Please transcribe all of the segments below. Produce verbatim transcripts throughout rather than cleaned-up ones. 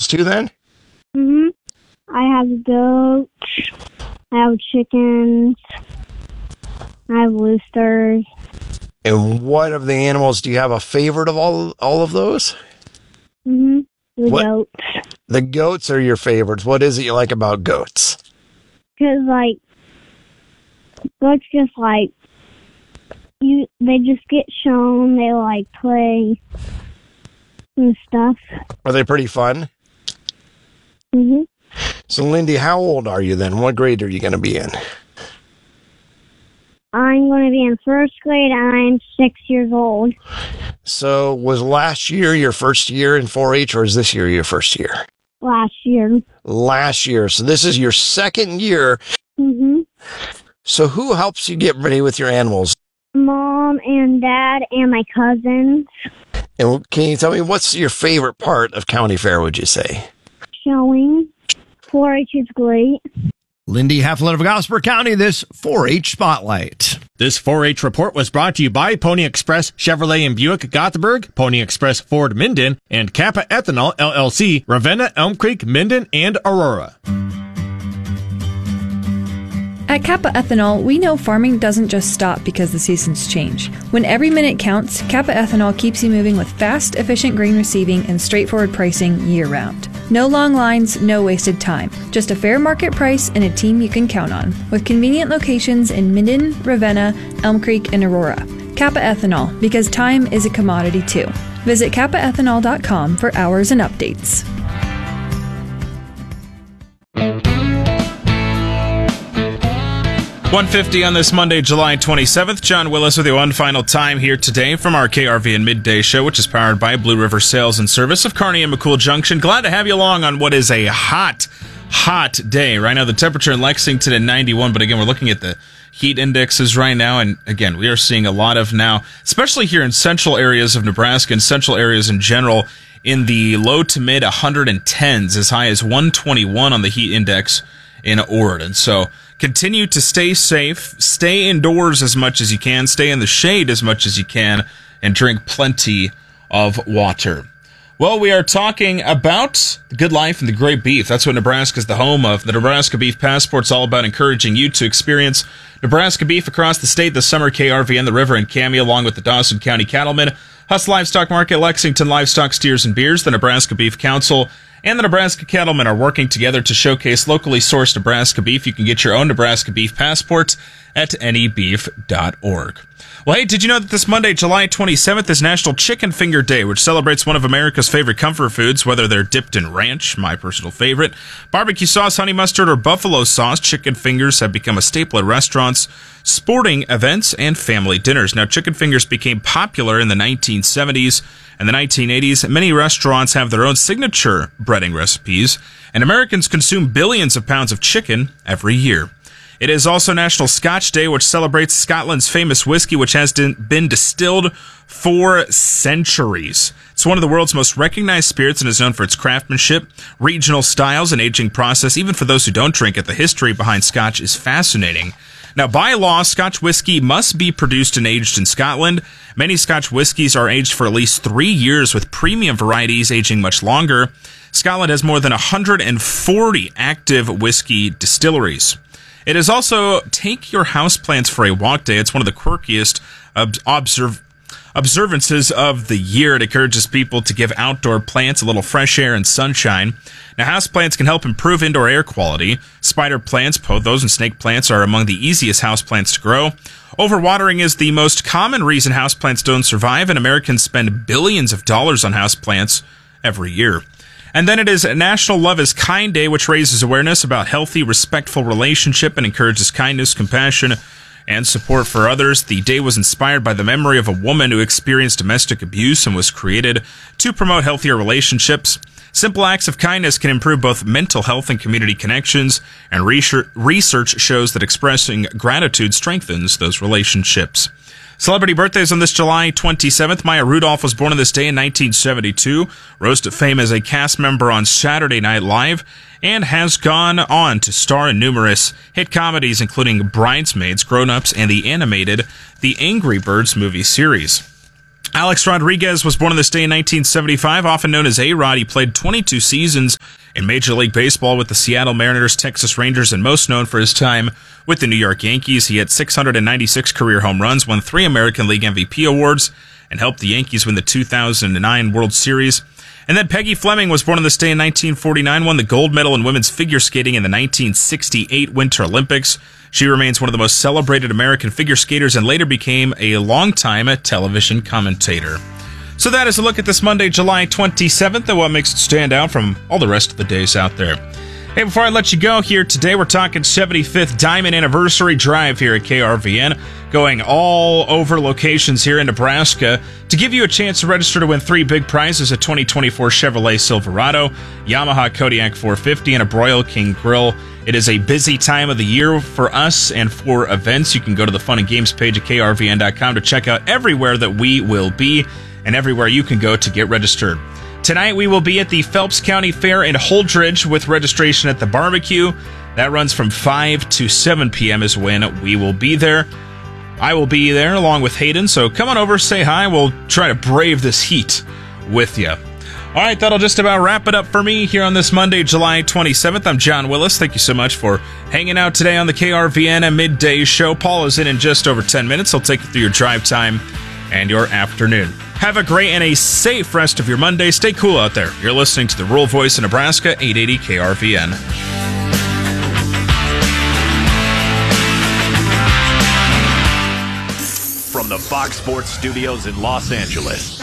too then? Mm-hmm. I have goats. I have chickens. I have roosters. And what of the animals, do you have a favorite of all all of those? Mm-hmm. The what? goats. The goats are your favorites. What is it you like about goats? Because, like, goats just, like, you. they just get shown. They, like, play and stuff. Are they pretty fun? Mm-hmm. So, Lindy, how old are you then? What grade are you going to be in? I'm going to be in first grade, and I'm six years old. So, was last year your first year in four H, or is this year your first year? Last year. Last year. So, this is your second year. Mm-hmm. So, who helps you get ready with your animals? Mom and Dad and my cousins. And can you tell me, what's your favorite part of County Fair, would you say? Showing. four H is great. Lindy Heflin of Gosper County, this four H Spotlight. This four H report was brought to you by Pony Express Chevrolet and Buick Gothenburg, Pony Express Ford Minden, and Kappa Ethanol L L C, Ravenna, Elm Creek, Minden, and Aurora. At Kappa Ethanol, we know farming doesn't just stop because the seasons change. When every minute counts, Kappa Ethanol keeps you moving with fast, efficient grain receiving and straightforward pricing year-round. No long lines, no wasted time. Just a fair market price and a team you can count on. With convenient locations in Minden, Ravenna, Elm Creek, and Aurora. Kappa Ethanol, because time is a commodity too. Visit kappa ethanol dot com for hours and updates. one fifty on this Monday, July twenty-seventh. John Willis with you one final time here today from our K R V and Midday Show, which is powered by Blue River Sales and Service of Kearney and McCool Junction. Glad to have you along on what is a hot, hot day. Right now, the temperature in Lexington at ninety-one, but again, we're looking at the heat indexes right now, and again, we are seeing a lot of now, especially here in central areas of Nebraska and central areas in general, in the low to mid one hundred tens, as high as one twenty-one on the heat index in Ord. So continue to stay safe, stay indoors as much as you can, stay in the shade as much as you can, and drink plenty of water. Well, we are talking about the good life and the great beef. That's what Nebraska is the home of. The Nebraska Beef Passport's all about encouraging you to experience Nebraska beef across the state this summer. K R V and the River and Cami, along with the Dawson County Cattlemen, Huss Livestock Market, Lexington Livestock Steers and Beers, the Nebraska Beef Council, and the Nebraska Cattlemen are working together to showcase locally sourced Nebraska beef. You can get your own Nebraska Beef Passport at any beef dot org. Well, hey, did you know that this Monday, July twenty-seventh, is National Chicken Finger Day, which celebrates one of America's favorite comfort foods, whether they're dipped in ranch, my personal favorite, barbecue sauce, honey mustard, or buffalo sauce. Chicken fingers have become a staple at restaurants, sporting events, and family dinners. Now, chicken fingers became popular in the nineteen seventies and the nineteen eighties. Many restaurants have their own signature breading recipes, and Americans consume billions of pounds of chicken every year. It is also National Scotch Day, which celebrates Scotland's famous whiskey, which has been distilled for centuries. It's one of the world's most recognized spirits and is known for its craftsmanship, regional styles, and aging process. Even for those who don't drink it, the history behind Scotch is fascinating. Now, by law, Scotch whiskey must be produced and aged in Scotland. Many Scotch whiskeys are aged for at least three years, with premium varieties aging much longer. Scotland has more than one hundred forty active whiskey distilleries. It is also Take Your Houseplants for a Walk Day. It's one of the quirkiest ob- observ- observances of the year. It encourages people to give outdoor plants a little fresh air and sunshine. Now, houseplants can help improve indoor air quality. Spider plants, pothos, and snake plants are among the easiest houseplants to grow. Overwatering is the most common reason houseplants don't survive, and Americans spend billions of dollars on houseplants every year. And then it is National Love is Kind Day, which raises awareness about healthy, respectful relationship and encourages kindness, compassion, and support for others. The day was inspired by the memory of a woman who experienced domestic abuse and was created to promote healthier relationships. Simple acts of kindness can improve both mental health and community connections, and research shows that expressing gratitude strengthens those relationships. Celebrity birthdays on this July twenty-seventh. Maya Rudolph was born on this day in nineteen seventy-two, rose to fame as a cast member on Saturday Night Live, and has gone on to star in numerous hit comedies, including Bridesmaids, Grown Ups, and the animated The Angry Birds movie series. Alex Rodriguez was born on this day in nineteen seventy-five, often known as A-Rod. He played twenty-two seasons in Major League Baseball with the Seattle Mariners, Texas Rangers, and most known for his time with the New York Yankees. He had six hundred ninety-six career home runs, won three American League M V P awards, and helped the Yankees win the two thousand nine World Series. And then Peggy Fleming was born on this day in nineteen forty-nine, won the gold medal in women's figure skating in the nineteen sixty-eight Winter Olympics. She remains one of the most celebrated American figure skaters and later became a longtime television commentator. So that is a look at this Monday, July twenty-seventh, and what makes it stand out from all the rest of the days out there. Hey, before I let you go here today, we're talking seventy-fifth Diamond Anniversary Drive here at K R V N, going all over locations here in Nebraska to give you a chance to register to win three big prizes: a twenty twenty-four Chevrolet Silverado, Yamaha Kodiak four fifty, and a Broil King Grill. It is a busy time of the year for us and for events. You can go to the Fun and Games page at K R V N dot com to check out everywhere that we will be and everywhere you can go to get registered. Tonight we will be at the Phelps County Fair in Holdridge with registration at the barbecue. That runs from five to seven p.m. is when we will be there. I will be there along with Hayden, so come on over, say hi. We'll try to brave this heat with you. All right, that'll just about wrap it up for me here on this Monday, July twenty-seventh. I'm John Willis. Thank you so much for hanging out today on the K R V N Midday Show. Paul is in in just over ten minutes. He'll take you through your drive time and your afternoon. Have a great and a safe rest of your Monday. Stay cool out there. You're listening to the Rural Voice of Nebraska, eight eighty K R V N. From the Fox Sports Studios in Los Angeles,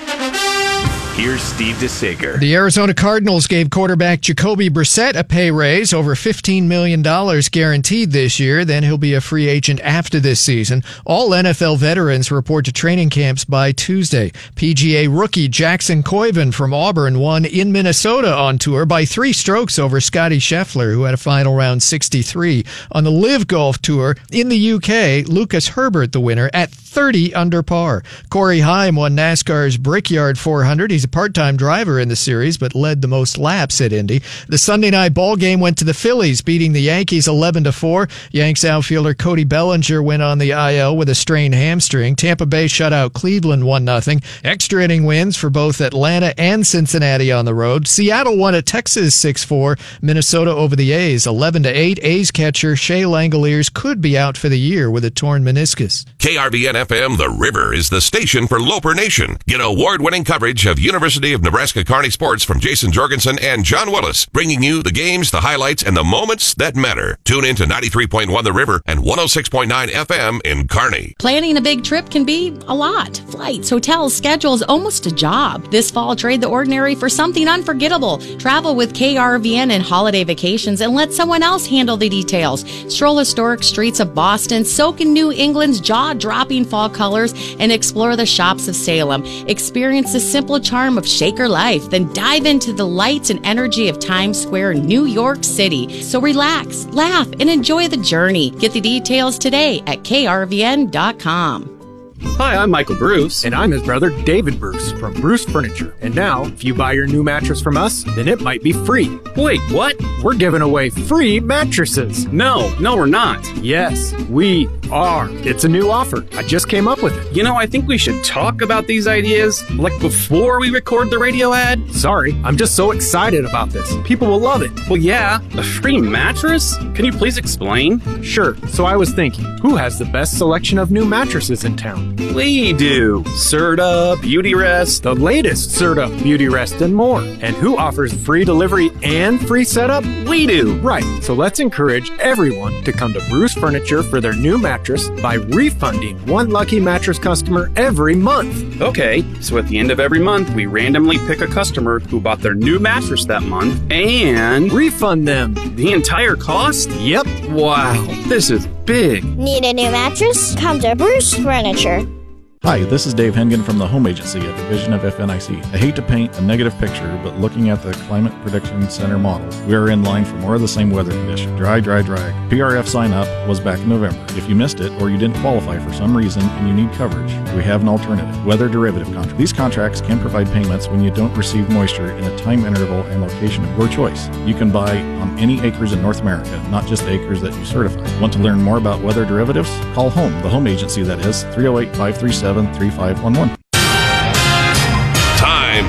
here's Steve DeSager. The Arizona Cardinals gave quarterback Jacoby Brissett a pay raise, over fifteen million dollars guaranteed this year. Then he'll be a free agent after this season. All N F L veterans report to training camps by Tuesday. P G A rookie Jackson Koiven from Auburn won in Minnesota on tour by three strokes over Scotty Scheffler, who had a final round sixty-three. On the Live Golf Tour in the U K, Lucas Herbert the winner at thirty under par. Corey Heim won NASCAR's Brickyard four hundred. He's a part-time driver in the series, but led the most laps at Indy. The Sunday night ball game went to the Phillies, beating the Yankees eleven to four. Yanks outfielder Cody Bellinger went on the I L with a strained hamstring. Tampa Bay shut out Cleveland one nothing. Extra inning wins for both Atlanta and Cincinnati on the road. Seattle won at Texas six four. Minnesota over the A's eleven to eight. A's catcher Shea Langoliers could be out for the year with a torn meniscus. K R V N F M The River is the station for Loper Nation. Get award-winning coverage of University of Nebraska Kearney sports from Jason Jorgensen and John Willis, bringing you the games, the highlights, and the moments that matter. Tune in to ninety-three point one The River and one oh six point nine F M in Kearney. Planning a big trip can be a lot. Flights, hotels, schedules, almost a job. This fall, trade the ordinary for something unforgettable. Travel with K R V N and holiday vacations and let someone else handle the details. Stroll historic streets of Boston, soak in New England's jaw-dropping fall colors, and explore the shops of Salem. Experience the simple charm of Shaker life, then dive into the lights and energy of Times Square, New York City. So relax, laugh, and enjoy the journey. Get the details today at K R V N dot com. Hi, I'm Michael Bruce. And I'm his brother, David Bruce, from Bruce Furniture. And now, if you buy your new mattress from us, then it might be free. Wait, what? We're giving away free mattresses. No, no, we're not. Yes, we are. It's a new offer. I just came up with it. You know, I think we should talk about these ideas, like before we record the radio ad. Sorry, I'm just so excited about this. People will love it. Well, yeah, a free mattress? Can you please explain? Sure. So I was thinking, who has the best selection of new mattresses in town? We do. Serta, Beautyrest, the latest Serta, Beautyrest, and more. And who offers free delivery and free setup? We do. Right. So let's encourage everyone to come to Bruce Furniture for their new mattress by refunding one lucky mattress customer every month. Okay, so at the end of every month, we randomly pick a customer who bought their new mattress that month and refund them the entire cost? Yep. Wow, this is big. Need a new mattress? Come to Bruce Furniture. Hi, this is Dave Hengen from the Home Agency at Division of F N I C. I hate to paint a negative picture, but looking at the Climate Prediction Center models, we are in line for more of the same weather condition. Dry, dry, dry. P R F sign up was back in November. If you missed it or you didn't qualify for some reason and you need coverage, we have an alternative, weather derivative contract. These contracts can provide payments when you don't receive moisture in a time interval and location of your choice. You can buy on any acres in North America, not just acres that you certify. Want to learn more about weather derivatives? Call HOME, the Home Agency that is, three oh eight, five three seven, three five one one.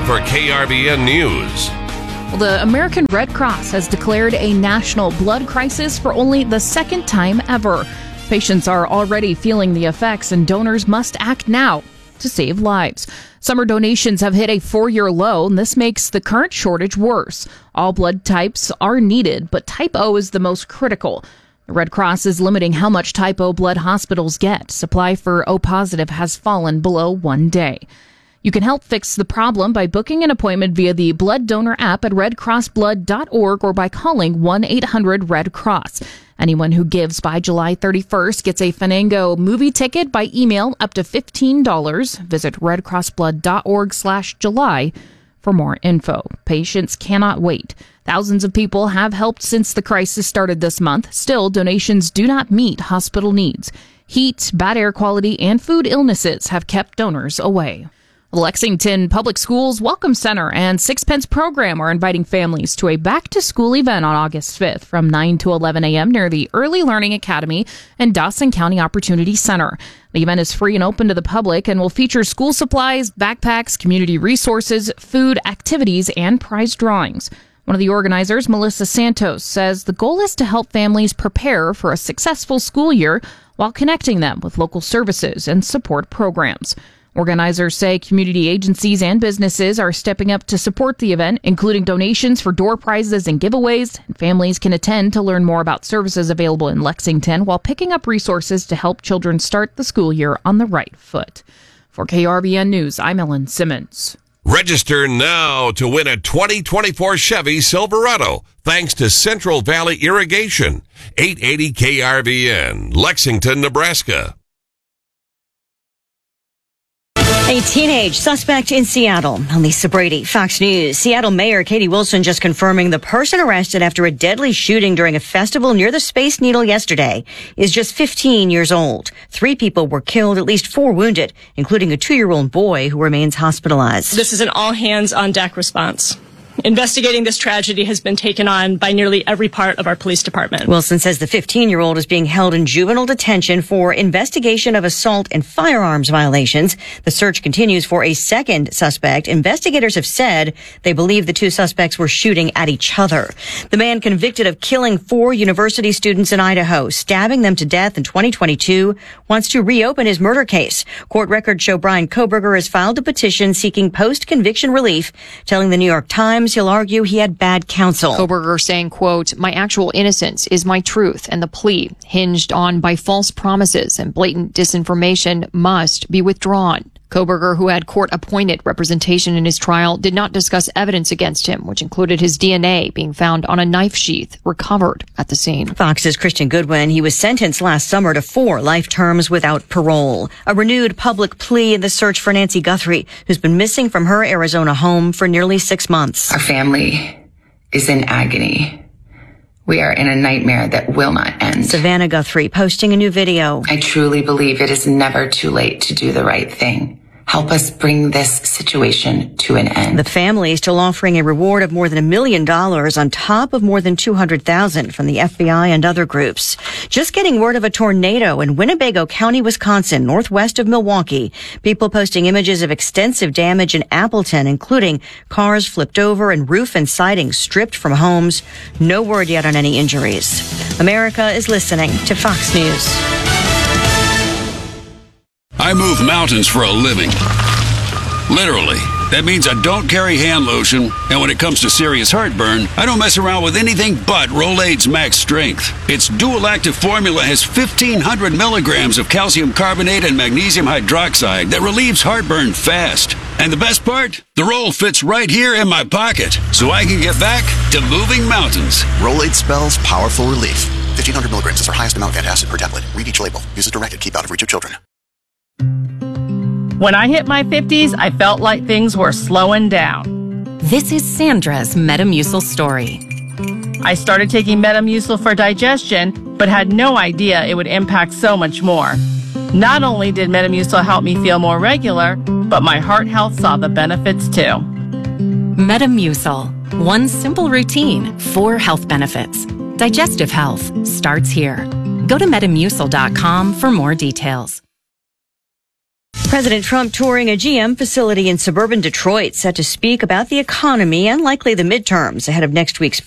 for K R V N News. Well, the American Red Cross has declared a national blood crisis for only the second time ever. Patients are already feeling the effects, and donors must act now to save lives. Summer donations have hit a four-year low, and this makes the current shortage worse. All blood types are needed, but type O is the most critical. The Red Cross is limiting how much type O blood hospitals get. Supply for O positive has fallen below one day. You can help fix the problem by booking an appointment via the Blood Donor app at red cross blood dot org or by calling one eight hundred red cross. Anyone who gives by July thirty-first gets a Fandango movie ticket by email up to fifteen dollars. Visit red cross blood dot org slash July for more info. Patients cannot wait. Thousands of people have helped since the crisis started this month. Still, donations do not meet hospital needs. Heat, bad air quality, and food illnesses have kept donors away. Lexington Public Schools Welcome Center and Sixpence Program are inviting families to a back-to-school event on August fifth from nine to eleven a.m. near the Early Learning Academy and Dawson County Opportunity Center. The event is free and open to the public and will feature school supplies, backpacks, community resources, food, activities, and prize drawings. One of the organizers, Melissa Santos, says the goal is to help families prepare for a successful school year while connecting them with local services and support programs. Organizers say community agencies and businesses are stepping up to support the event, including donations for door prizes and giveaways. And families can attend to learn more about services available in Lexington while picking up resources to help children start the school year on the right foot. For K R V N News, I'm Ellen Simmons. Register now to win a twenty twenty-four Chevy Silverado thanks to Central Valley Irrigation. eight eighty K R V N, Lexington, Nebraska. A teenage suspect in Seattle. I'm Lisa Brady, Fox News. Seattle Mayor Katie Wilson just confirming the person arrested after a deadly shooting during a festival near the Space Needle yesterday is just fifteen years old. Three people were killed, at least four wounded, including a two-year-old boy who remains hospitalized. This is an all-hands-on-deck response. Investigating this tragedy has been taken on by nearly every part of our police department. Wilson says the fifteen-year-old is being held in juvenile detention for investigation of assault and firearms violations. The search continues for a second suspect. Investigators have said they believe the two suspects were shooting at each other. The man convicted of killing four university students in Idaho, stabbing them to death in twenty twenty-two, wants to reopen his murder case. Court records show Brian Koberger has filed a petition seeking post-conviction relief, telling the New York Times he'll argue he had bad counsel. Koberger saying, quote, "My actual innocence is my truth, and the plea hinged on by false promises and blatant disinformation must be withdrawn." Koberger, who had court-appointed representation in his trial, did not discuss evidence against him, which included his D N A being found on a knife sheath recovered at the scene. Fox's Christian Goodwin, he was sentenced last summer to four life terms without parole. A renewed public plea in the search for Nancy Guthrie, who's been missing from her Arizona home for nearly six months. Our family is in agony. We are in a nightmare that will not end. Savannah Guthrie posting a new video. I truly believe it is never too late to do the right thing. Help us bring this situation to an end. The family is still offering a reward of more than a million dollars on top of more than two hundred thousand dollars from the F B I and other groups. Just getting word of a tornado in Winnebago County, Wisconsin, northwest of Milwaukee. People posting images of extensive damage in Appleton, including cars flipped over and roof and siding stripped from homes. No word yet on any injuries. America is listening to Fox News. I move mountains for a living. Literally. That means I don't carry hand lotion, and when it comes to serious heartburn, I don't mess around with anything but Rolaids Max Strength. Its dual-active formula has fifteen hundred milligrams of calcium carbonate and magnesium hydroxide that relieves heartburn fast. And the best part? The roll fits right here in my pocket, so I can get back to moving mountains. Rolaids spells powerful relief. fifteen hundred milligrams is our highest amount of antacid per tablet. Read each label. Use as directed. Keep out of reach of children. When I hit my fifties, I felt like things were slowing down. This is Sandra's Metamucil story. I started taking Metamucil for digestion, but had no idea it would impact so much more. Not only did Metamucil help me feel more regular, but my heart health saw the benefits too. Metamucil. One simple routine, four health benefits. Digestive health starts here. Go to metamucil dot com for more details. President Trump touring a G M facility in suburban Detroit, set to speak about the economy and likely the midterms ahead of next week's